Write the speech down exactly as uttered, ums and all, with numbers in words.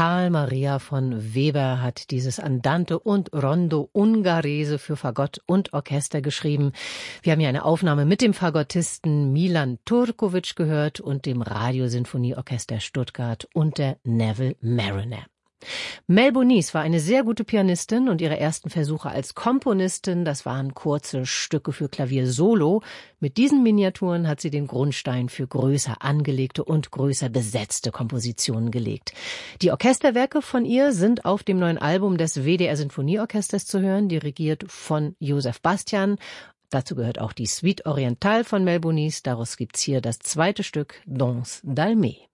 Karl Maria von Weber hat dieses Andante und Rondo Ungherese für Fagott und Orchester geschrieben. Wir haben hier eine Aufnahme mit dem Fagottisten Milan Turkovic gehört und dem Radiosinfonieorchester Stuttgart und der Neville Mariner. Mel Bonis war eine sehr gute Pianistin und ihre ersten Versuche als Komponistin, das waren kurze Stücke für Klavier solo. Mit diesen Miniaturen hat sie den Grundstein für größer angelegte und größer besetzte Kompositionen gelegt. Die Orchesterwerke von ihr sind auf dem neuen Album des W D R Sinfonieorchesters zu hören, dirigiert von Josef Bastian. Dazu gehört auch die Suite Orientale von Mel Bonis. Daraus gibt's hier das zweite Stück, Danse d'Almet.